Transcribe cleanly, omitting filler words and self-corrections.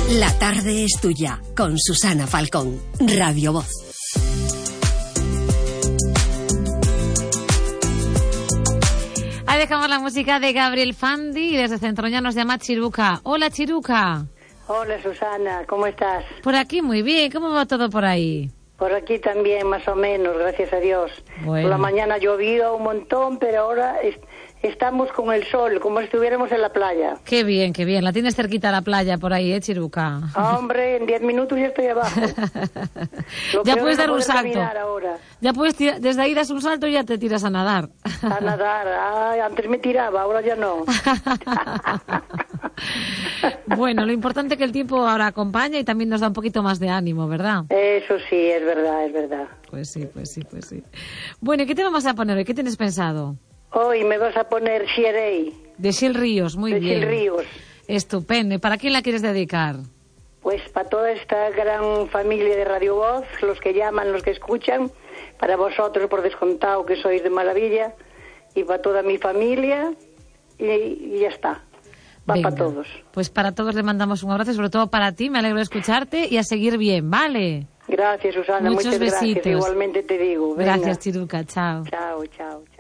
La tarde es tuya, con Susana Falcón, Radio Voz. Ahí dejamos la música de Gabriel Fandi y desde Centroña nos llama Chiruca. Hola, Chiruca. Hola, Susana, ¿cómo estás? Por aquí muy bien, ¿cómo va todo por ahí? Por aquí también, más o menos, gracias a Dios. Bueno. Por la mañana llovió un montón, pero ahora estamos con el sol, como si estuviéramos en la playa. Qué bien, qué bien. La tienes cerquita la playa por ahí, Chiruca. Hombre, en 10 minutos ya estoy abajo. Ya puedes dar un salto. Ahora. Ya puedes desde ahí das un salto y ya te tiras a nadar. A nadar. Ay, antes me tiraba, ahora ya no. Bueno, lo importante es que el tiempo ahora acompaña y también nos da un poquito más de ánimo, ¿verdad? Eso sí, es verdad, es verdad. Pues sí. Bueno, ¿qué te vamos a poner hoy? ¿Qué tienes pensado? Hoy me vas a poner Xerei. De Xil Ríos, muy bien. De Xil Ríos. Estupendo. ¿Y para quién la quieres dedicar? Pues para toda esta gran familia de Radio Voz, los que llaman, los que escuchan, para vosotros por descontado que sois de maravilla, y para toda mi familia, y ya está. Va para todos. Pues para todos le mandamos un abrazo, sobre todo para ti, me alegro de escucharte y a seguir bien, ¿vale? Gracias, Susana, muchas muchas besitos. Gracias, igualmente te digo. Venga. Gracias, Chiruca, chao. Chao.